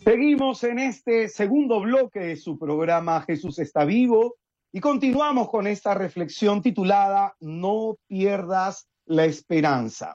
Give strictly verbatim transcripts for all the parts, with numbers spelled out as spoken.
Seguimos en este segundo bloque de su programa Jesús está vivo y continuamos con esta reflexión titulada No pierdas la esperanza.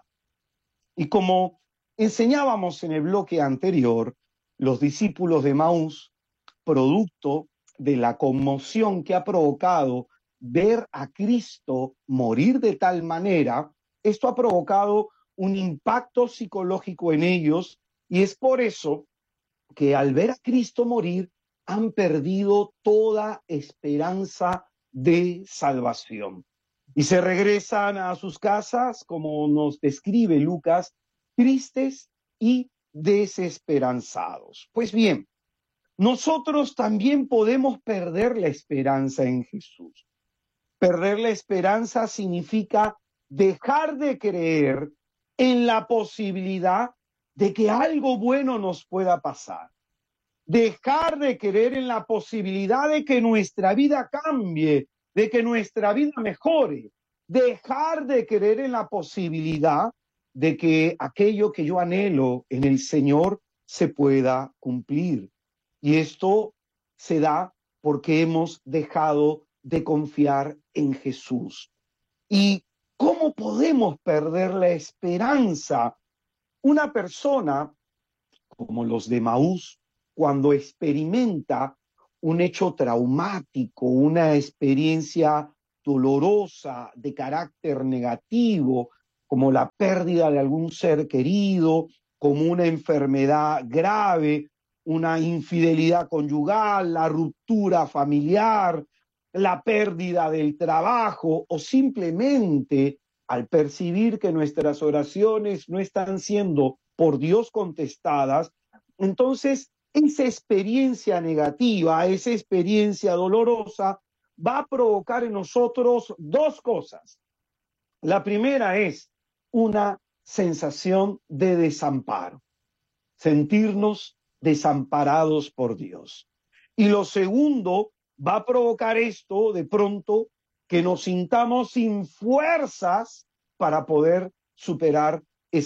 Y como enseñábamos en el bloque anterior, los discípulos de Emaús, producto de la conmoción que ha provocado ver a Cristo morir de tal manera, esto ha provocado un impacto psicológico en ellos y es por eso que al ver a Cristo morir han perdido toda esperanza de salvación. Y se regresan a sus casas, como nos describe Lucas, tristes y desesperanzados. Pues bien, nosotros también podemos perder la esperanza en Jesús. Perder la esperanza significa dejar de creer en la posibilidad de que algo bueno nos pueda pasar. Dejar de creer en la posibilidad de que nuestra vida cambie, de que nuestra vida mejore. Dejar de creer en la posibilidad de que aquello que yo anhelo en el Señor se pueda cumplir. Y esto se da porque hemos dejado de confiar en Jesús. ¿Y cómo podemos perder la esperanza? Una persona como los de Emaús, cuando experimenta un hecho traumático, una experiencia dolorosa de carácter negativo, como la pérdida de algún ser querido, como una enfermedad grave, una infidelidad conyugal, la ruptura familiar, la pérdida del trabajo o simplemente al percibir que nuestras oraciones no están siendo por Dios contestadas, entonces esa experiencia negativa, esa experiencia dolorosa va a provocar en nosotros dos cosas. La primera es una sensación de desamparo, sentirnos desamparados por Dios. Y lo segundo va a provocar esto de pronto que nos sintamos sin fuerzas para poder superar